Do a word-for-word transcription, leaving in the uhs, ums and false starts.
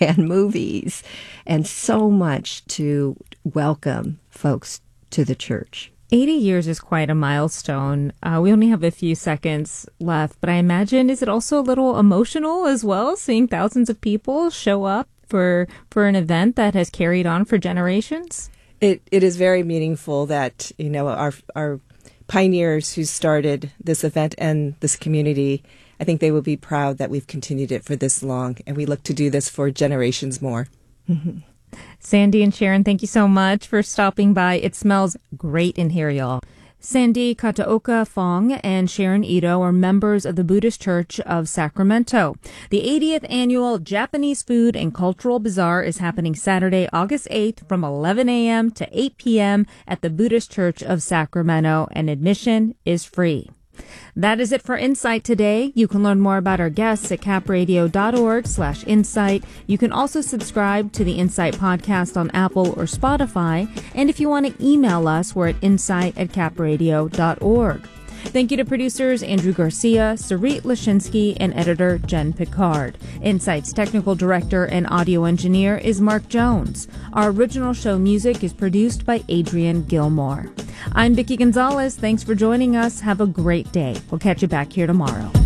and movies, and so much to welcome folks to the church. eighty years is quite a milestone. Uh, we only have a few seconds left, but I imagine, is it also a little emotional as well, seeing thousands of people show up for for an event that has carried on for generations? It it is very meaningful that, you know, our our pioneers who started this event and this community, I think they will be proud that we've continued it for this long, and we look to do this for generations more. Mm-hmm. Sandy and Sharon, thank you so much for stopping by. It smells great in here, y'all. Sandy Kataoka Fong and Sharon Ito are members of the Buddhist Church of Sacramento. The eightieth annual Japanese Food and Cultural Bazaar is happening Saturday, August eighth from eleven a.m. to eight p.m. at the Buddhist Church of Sacramento, and admission is free. That is it for Insight today. You can learn more about our guests at capradio.org slash insight. You can also subscribe to the Insight podcast on Apple or Spotify. And if you want to email us, we're at insight at capradio.org. Thank you to producers Andrew Garcia, Sarit Lashinsky, and editor Jen Picard. Insight's technical director and audio engineer is Mark Jones. Our original show music is produced by Adrian Gilmore. I'm Vicki Gonzalez. Thanks for joining us. Have a great day. We'll catch you back here tomorrow.